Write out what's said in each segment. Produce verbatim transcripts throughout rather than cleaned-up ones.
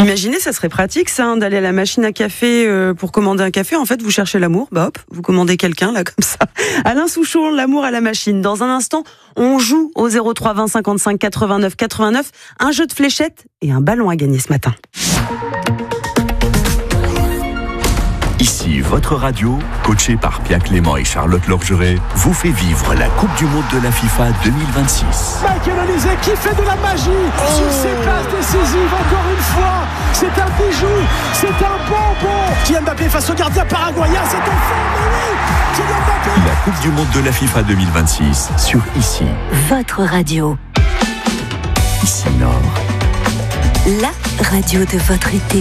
Imaginez, ça serait pratique ça, hein, d'aller à la machine à café euh, pour commander un café. En fait, vous cherchez l'amour, bah hop, vous commandez quelqu'un là comme ça. Alain Souchon, l'amour à la machine. Dans un instant, on joue au zéro trois vingt cinquante-cinq quatre-vingt-neuf quatre-vingt-neuf. Un jeu de fléchettes et un ballon à gagner ce matin. Ici, votre radio, coachée par Pierre Clément et Charlotte Lorgeret, vous fait vivre la Coupe du Monde de la FIFA deux mille vingt-six. Michael Olise qui fait de la magie oh. sur ses passes décisives, encore une fois. C'est un bijou, c'est un bonbon. Kylian Mbappé face au gardien paraguayen, c'est un fait, mais oui, Kylian Mbappé. La Coupe du Monde de la FIFA deux mille vingt-six sur Ici. Votre radio. Ici Nord. La radio de votre été.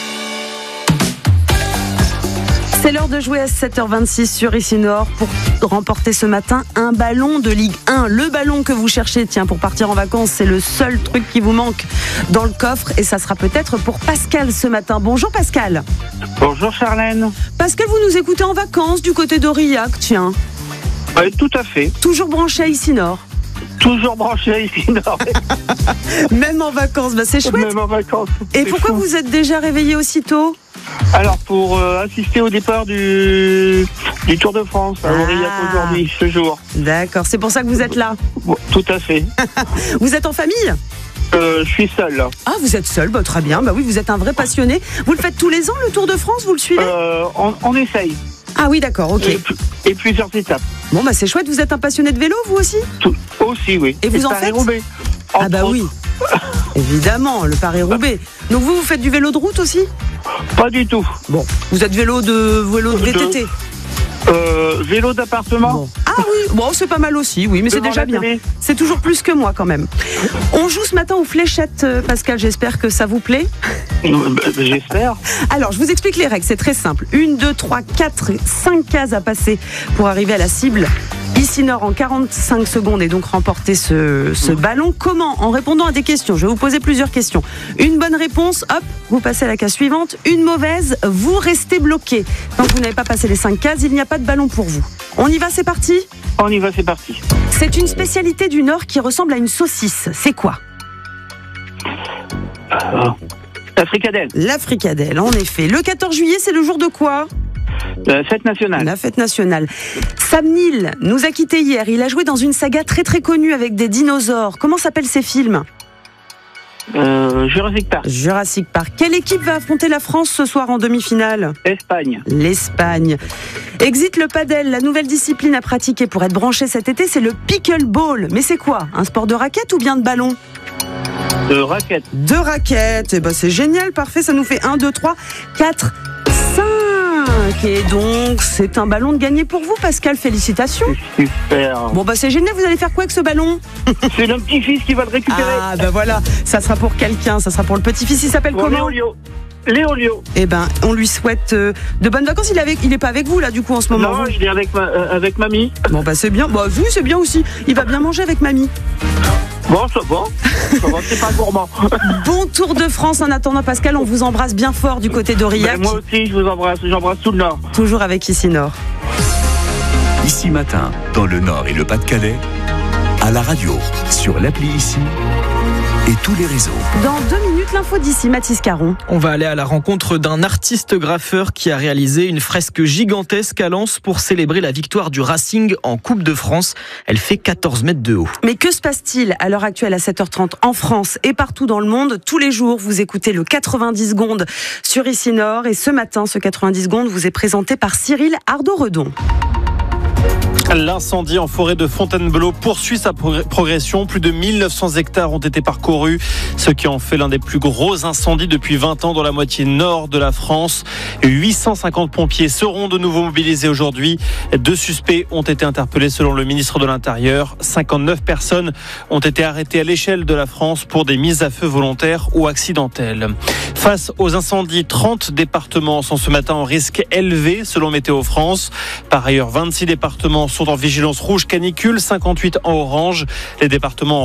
C'est l'heure de jouer à sept heures vingt-six sur Ici Nord pour remporter ce matin un ballon de Ligue un. Le ballon que vous cherchez, tiens, pour partir en vacances, c'est le seul truc qui vous manque dans le coffre et ça sera peut-être pour Pascal ce matin. Bonjour Pascal. Bonjour Charlène. Pascal, vous nous écoutez en vacances du côté d'Aurillac, tiens. Oui, tout à fait. Toujours branché à Ici Nord. Toujours branché à Ici Nord. Même en vacances, bah c'est chouette. Même en vacances. Et pourquoi fou. Vous êtes déjà réveillé aussitôt ? Alors pour euh, assister au départ du, du Tour de France à Aurillac ah. aujourd'hui, ce jour. D'accord, c'est pour ça que vous êtes là. Tout à fait. Vous êtes en famille ? euh, Je suis seul là. Ah, vous êtes seul, bah, très bien. Bah oui, vous êtes un vrai passionné. Vous le faites tous les ans, le Tour de France, vous le suivez ? euh, on, on essaye. Ah oui, d'accord, ok. Et, et plusieurs étapes. Bon, bah c'est chouette. Vous êtes un passionné de vélo, vous aussi ? Tout, Aussi, oui. Et vous et en faites ? Roubaix, ah bah autres. Oui. Évidemment, le Paris-Roubaix. Donc vous, vous faites du vélo de route aussi ? Pas du tout. Bon, vous êtes vélo de vélo de V T T. Euh, vélo d'appartement. Bon. Ah oui, bon, c'est pas mal aussi, oui, mais Devant c'est déjà bien. Télé. C'est toujours plus que moi quand même. On joue ce matin aux fléchettes, Pascal, j'espère que ça vous plaît. J'espère. Alors, je vous explique les règles, c'est très simple. Une, deux, trois, quatre, cinq cases à passer pour arriver à la cible. Ici Nord en quarante-cinq secondes et donc remporter ce, ce ballon. Comment ? En répondant à des questions. Je vais vous poser plusieurs questions. Une bonne réponse, hop, vous passez à la case suivante. Une mauvaise, vous restez bloqué. Tant que vous n'avez pas passé les cinq cases, il n'y a pas de ballon pour vous. On y va, c'est parti ? On y va, c'est parti. C'est une spécialité du Nord qui ressemble à une saucisse. C'est quoi ? euh, La fricadelle. La fricadelle, en effet. Le quatorze juillet, c'est le jour de quoi ? La fête nationale. La fête nationale. Sam Neill nous a quittés hier. Il a joué dans une saga très très connue avec des dinosaures. Comment s'appellent ces films ? euh, Jurassic Park. Jurassic Park. Quelle équipe va affronter la France ce soir en demi-finale ? Espagne. L'Espagne. Exit le padel, la nouvelle discipline à pratiquer pour être branché cet été, c'est le pickleball. Mais c'est quoi ? Un sport de raquette ou bien de ballon ? De raquette. De raquette. Eh ben c'est génial, parfait. Ça nous fait un, deux, trois, quatre, cinq. Et donc, c'est un ballon de gagné pour vous, Pascal. Félicitations. C'est super. Bon, bah, c'est génial. Vous allez faire quoi avec ce ballon ? C'est le petit-fils qui va le récupérer. Ah, ben bah voilà. Ça sera pour quelqu'un. Ça sera pour le petit-fils. Il s'appelle pour comment ? Léolio. Léolio. Eh ben, on lui souhaite euh, de bonnes vacances. Il est avec, il est pas avec vous, là, du coup, en ce moment. Non, vous il est avec, ma, euh, avec mamie. Bon, bah, c'est bien. Bah, oui, c'est bien aussi. Il va bien manger avec mamie. Bon, ça va. Ça va, c'est pas gourmand. Bon Tour de France en attendant, Pascal. On vous embrasse bien fort du côté d'Aurillac. Ben, moi aussi, je vous embrasse. J'embrasse tout le Nord. Toujours avec Ici Nord. Ici Matin, dans le Nord et le Pas-de-Calais, à la radio, sur l'appli Ici et tous les réseaux. Dans deux minutes, l'info d'ici, Mathis Caron. On va aller à la rencontre d'un artiste graffeur qui a réalisé une fresque gigantesque à Lens pour célébrer la victoire du Racing en Coupe de France. Elle fait quatorze mètres de haut. Mais que se passe-t-il à l'heure actuelle à sept heures trente en France et partout dans le monde ? Tous les jours, vous écoutez le quatre-vingt-dix secondes sur Ici Nord. Et ce matin, ce quatre-vingt-dix secondes vous est présenté par Cyril Ardo-Redon. L'incendie en forêt de Fontainebleau poursuit sa progression. Plus de mille neuf cents hectares ont été parcourus, ce qui en fait l'un des plus gros incendies depuis vingt ans dans la moitié nord de la France. huit cent cinquante pompiers seront de nouveau mobilisés aujourd'hui. Deux suspects ont été interpellés selon le ministre de l'Intérieur. cinquante-neuf personnes ont été arrêtées à l'échelle de la France pour des mises à feu volontaires ou accidentelles. Face aux incendies, trente départements sont ce matin en risque élevé selon Météo France. Par ailleurs, vingt-six départements sont en vigilance rouge canicule, cinquante-huit en orange. Les départements